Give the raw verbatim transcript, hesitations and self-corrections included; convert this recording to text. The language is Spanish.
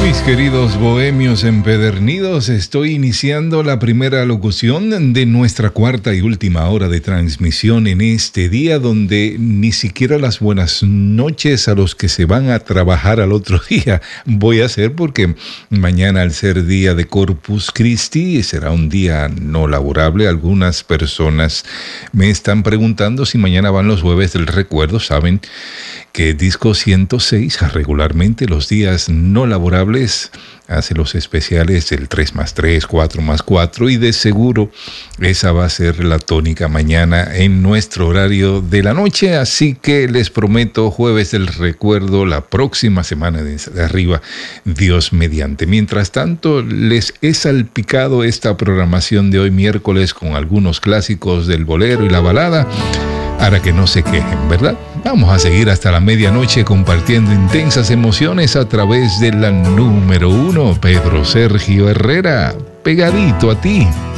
Mis queridos bohemios empedernidos, estoy iniciando la primera locución de nuestra cuarta y última hora de transmisión en este día, donde ni siquiera las buenas noches a los que se van a trabajar al otro día voy a hacer, porque mañana, al ser día de Corpus Christi, será un día no laborable. Algunas personas me están preguntando si mañana van los jueves del recuerdo. Saben que Disco ciento seis regularmente los días no laborables hace los especiales del tres más tres, cuatro más cuatro, y de seguro esa va a ser la tónica mañana en nuestro horario de la noche. Así que les prometo jueves del recuerdo la próxima semana de arriba, Dios mediante. Mientras tanto, les he salpicado esta programación de hoy miércoles con algunos clásicos del bolero y la balada, para que no se quejen, ¿verdad? Vamos a seguir hasta la medianoche compartiendo intensas emociones a través de la número uno, Pedro Sergio Herrera, pegadito a ti.